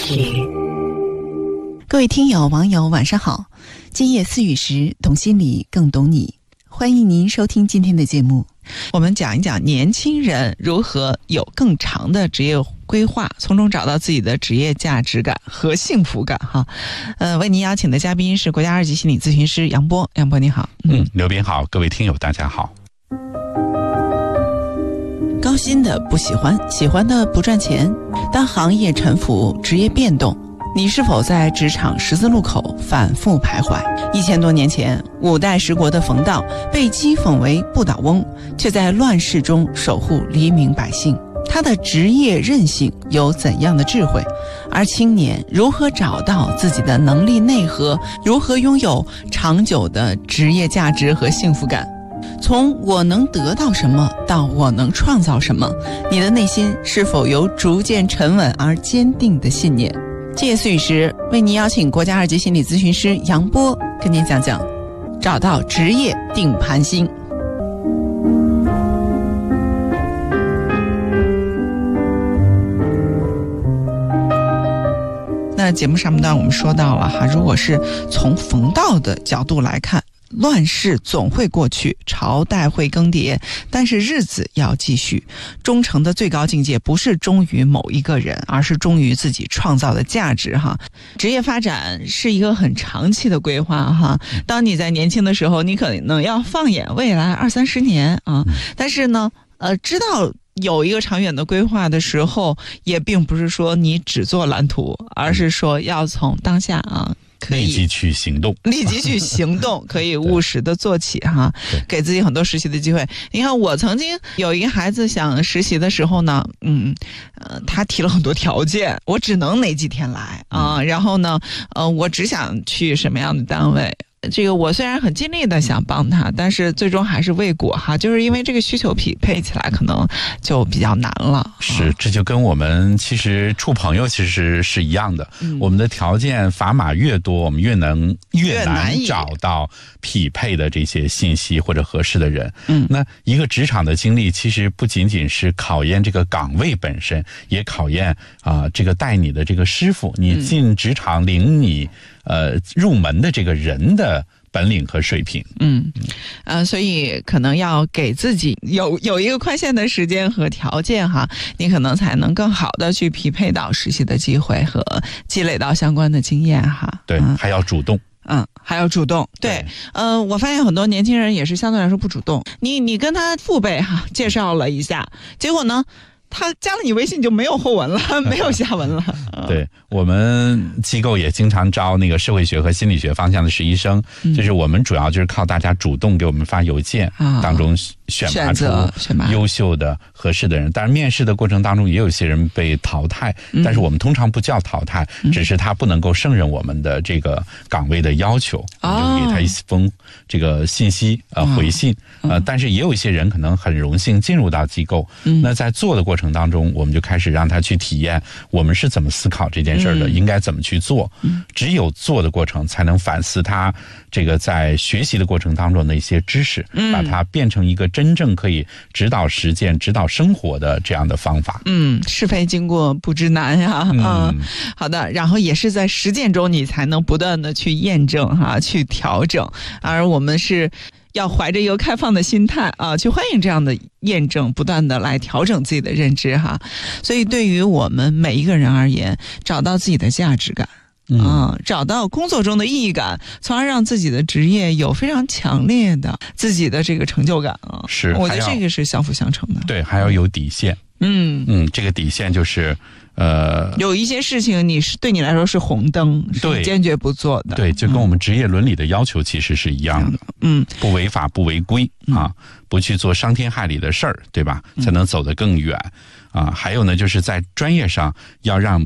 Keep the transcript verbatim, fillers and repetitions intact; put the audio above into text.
key。 各位听友网友晚上好，今夜思雨时，懂心理更懂你，欢迎您收听今天的节目。我们讲一讲年轻人如何有更长的职业规划，从中找到自己的职业价值感和幸福感哈。呃，为您邀请的嘉宾是国家二级心理咨询师杨波。杨波你好。 嗯，刘斌好，各位听友大家好。 高薪的不喜欢，喜欢的不赚钱。当行业沉浮，职业变动，你是否在职场十字路口反复徘徊？一千多年前，五代十国的冯道被讥讽为不倒翁，却在乱世中守护黎民百姓。他的职业韧性有怎样的智慧？而青年如何找到自己的能力内核？如何拥有长久的职业价值和幸福感？从我能得到什么到我能创造什么，你的内心是否有逐渐沉稳而坚定的信念？今夜思雨时为您邀请国家二级心理咨询师杨波跟您讲讲找到职业定盘星。那节目上半段我们说到了哈，如果是从冯道的角度来看，乱世总会过去，朝代会更迭，但是日子要继续。忠诚的最高境界不是忠于某一个人，而是忠于自己创造的价值哈。职业发展是一个很长期的规划哈。当你在年轻的时候，你可能要放眼未来二三十年啊，但是呢，呃，知道有一个长远的规划的时候，也并不是说你只做蓝图，而是说要从当下啊。 立即去行动， 立即去行动，可以务实的做起哈，给自己很多实习的机会。你看，我曾经有一个孩子想实习的时候呢，嗯，呃，他提了很多条件，我只能哪几天来啊、呃，然后呢，呃，我只想去什么样的单位。这个我虽然很尽力的想帮他，但是最终还是未果哈，就是因为这个需求匹配起来可能就比较难了。 是，这就跟我们其实处朋友其实是一样的，嗯、我们的条件砝码越多，我们越能越难找到匹配的这些信息或者合适的人。嗯，那一个职场的经历其实不仅仅是考验这个岗位本身，也考验啊、呃、这个带你的这个师傅，你进职场领你。呃，入门的这个人的本领和水平， 嗯，呃，所以可能要给自己有有一个宽限的时间和条件哈，你可能才能更好的去匹配到实习的机会和积累到相关的经验哈。 对，嗯、还要主动。 嗯，还要主动。对，呃，我发现很多年轻人也是相对来说不主动。你你跟他父辈哈介绍了一下，结果呢？他加了你微信就没有后文了，没有下文了。 对，我们机构也经常招那个社会学和心理学方向的实习生，嗯、就是我们主要就是靠大家主动给我们发邮件，啊、当中选拔出优秀的合适的人。当然，面试的过程当中也有些人被淘汰，嗯、但是我们通常不叫淘汰，嗯、只是他不能够胜任我们的这个岗位的要求，我们就给他一封这个信息呃回信，哦、呃，但是也有一些人可能很荣幸进入到机构，嗯、那在做的过程。过程当中，我们就开始让他去体验我们是怎么思考这件事的，嗯、应该怎么去做。嗯、只有做的过程，才能反思他这个在学习的过程当中的一些知识，嗯、把它变成一个真正可以指导实践、指导生活的这样的方法。 嗯，是非经过不知难呀。嗯，嗯好的。然后也是在实践中，你才能不断的去验证哈，去调整。而我们是。要怀着一个开放的心态啊，去欢迎这样的验证，不断的来调整自己的认知哈。所以对于我们每一个人而言，找到自己的价值感，嗯、啊，找到工作中的意义感，从而让自己的职业有非常强烈的自己的这个成就感啊。 是， 我觉得这个是相辅相成的。 对，还要有底线。嗯嗯，这个底线就是。呃， 有一些事情你是对你来说是红灯，是坚决不做的。 对，就跟我们职业伦理的要求其实是一样的。嗯，不违法不违规啊，不去做伤天害理的事儿，对吧？才能走得更远啊。还有呢，就是在专业上要让